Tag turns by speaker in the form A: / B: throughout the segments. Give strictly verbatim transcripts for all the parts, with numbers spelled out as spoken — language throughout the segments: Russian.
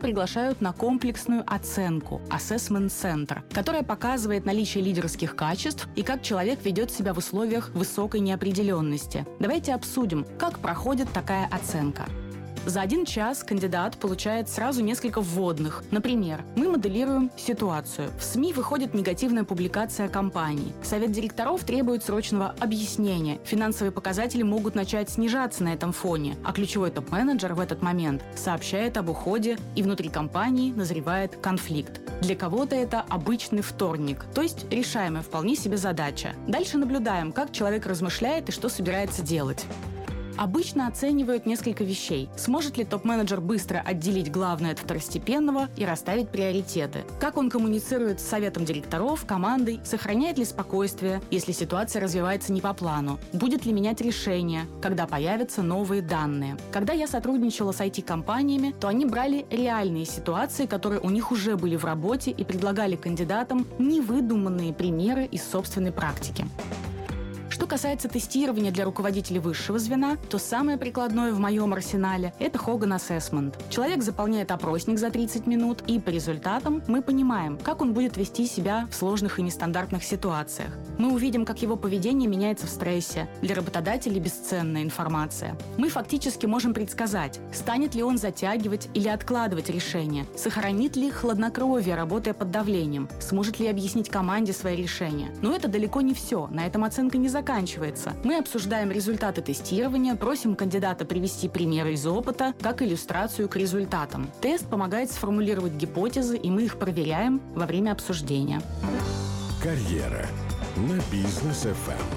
A: приглашают на комплексную оценку Assessment Center, которая показывает наличие лидерских качеств и как человек ведет себя в условиях высокой неопределенности. Давайте обсудим, как проходит такая оценка. За один час кандидат получает сразу несколько вводных. Например, мы моделируем ситуацию. В СМИ выходит негативная публикация компании. Совет директоров требует срочного объяснения. Финансовые показатели могут начать снижаться на этом фоне, а ключевой топ-менеджер в этот момент сообщает об уходе, и внутри компании назревает конфликт. Для кого-то это обычный вторник, то есть решаемая вполне себе задача. Дальше наблюдаем, как человек размышляет и что собирается делать. Обычно оценивают несколько вещей. Сможет ли топ-менеджер быстро отделить главное от второстепенного и расставить приоритеты? Как он коммуницирует с советом директоров, командой? Сохраняет ли спокойствие, если ситуация развивается не по плану? Будет ли менять решение, когда появятся новые данные? Когда я сотрудничала с ай ти-компаниями, то они брали реальные ситуации, которые у них уже были в работе, и предлагали кандидатам невыдуманные примеры из собственной практики. Что касается тестирования для руководителей высшего звена, то самое прикладное в моем арсенале – это Hogan Assessment. Человек заполняет опросник за тридцать минут, и по результатам мы понимаем, как он будет вести себя в сложных и нестандартных ситуациях. Мы увидим, как его поведение меняется в стрессе. Для работодателей бесценная информация. Мы фактически можем предсказать, станет ли он затягивать или откладывать решение, сохранит ли хладнокровие, работая под давлением, сможет ли объяснить команде свои решения. Но это далеко не все, на этом оценка не заканчивается. Заканчивается. Мы обсуждаем результаты тестирования, просим кандидата привести примеры из опыта, как иллюстрацию к результатам. Тест помогает сформулировать гипотезы, и мы их проверяем во время обсуждения.
B: Карьера на Бизнес эф эм.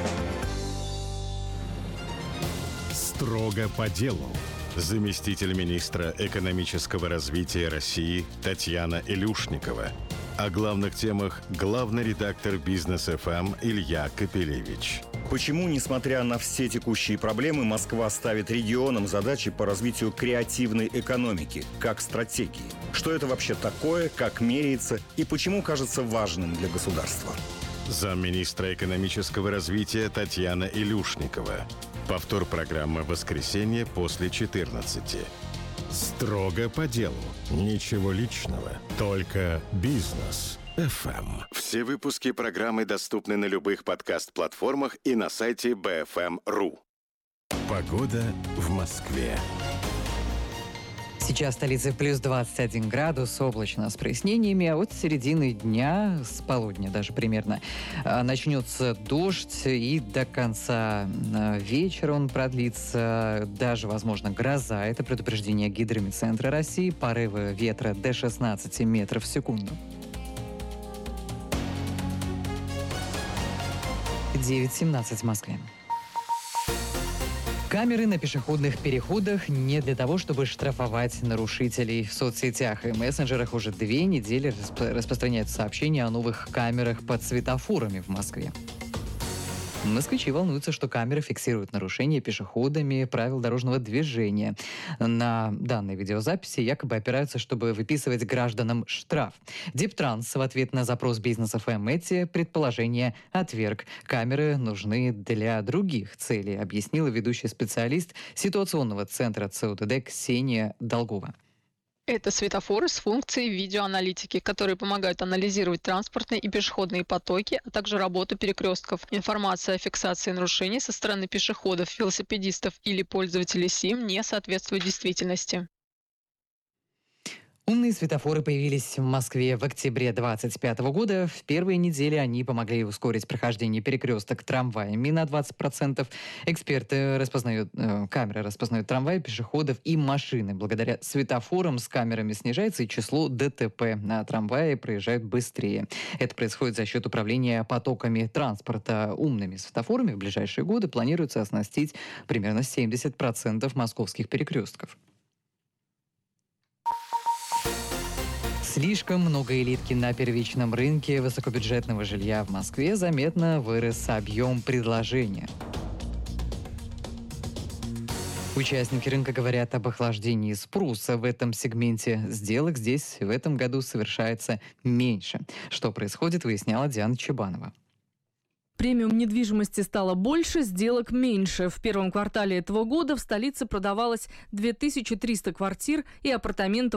B: Строго по делу. Заместитель министра экономического развития России Татьяна Илюшникова. О главных темах главный редактор Бизнес эф эм Илья Капелевич.
C: Почему, несмотря на все текущие проблемы, Москва ставит регионам задачи по развитию креативной экономики, как стратегии? Что это вообще такое, как меряется и почему кажется важным для государства?
B: Замминистра экономического развития Татьяна Илюшникова. Повтор программы в воскресенье после четырнадцати. Строго по делу. Ничего личного. Только Бизнес эф эм. Все выпуски программы доступны на любых подкаст-платформах и на сайте би эф эм точка ру. Погода в Москве.
D: Сейчас в столице плюс двадцать один градус, облачно с прояснениями, а вот с середины дня, с полудня даже примерно, начнется дождь, и до конца вечера он продлится, даже, возможно, гроза. Это предупреждение Гидрометцентра России, порывы ветра до шестнадцати метров в секунду. девять семнадцать в Москве. Камеры на пешеходных переходах не для того, чтобы штрафовать нарушителей. В соцсетях и мессенджерах уже две недели расп- распространяются сообщения о новых камерах под светофорами в Москве. Москвичи волнуются, что камеры фиксируют нарушения пешеходами правил дорожного движения. На данной видеозаписи якобы опираются, чтобы выписывать гражданам штраф. Диптранс в ответ на запрос Бизнес эф эм эти предположения отверг. Камеры нужны для других целей, объяснила ведущий специалист ситуационного центра цэ о тэ дэ Ксения Долгова.
E: Это светофоры с функцией видеоаналитики, которые помогают анализировать транспортные и пешеходные потоки, а также работу перекрестков. Информация о фиксации нарушений со стороны пешеходов, велосипедистов или пользователей СИМ не соответствует действительности.
D: Умные светофоры появились в Москве в октябре двадцать пятого года. В первые недели они помогли ускорить прохождение перекресток трамваями на двадцать процентов. Эксперты распознают, э, камеры распознают трамваи, пешеходов и машины. Благодаря светофорам с камерами снижается и число дэ тэ пэ, а трамваи проезжают быстрее. Это происходит за счет управления потоками транспорта. Умными светофорами в ближайшие годы планируется оснастить примерно семьдесят процентов московских перекрестков. Слишком много элитки на первичном рынке высокобюджетного жилья в Москве, заметно вырос объем предложения. Участники рынка говорят об охлаждении спроса в этом сегменте. Сделок здесь в этом году совершается меньше. Что происходит, выясняла Диана Чебанова.
F: Премиум недвижимости стало больше, сделок меньше. В первом квартале этого года в столице продавалось две тысячи триста квартир и апартаментов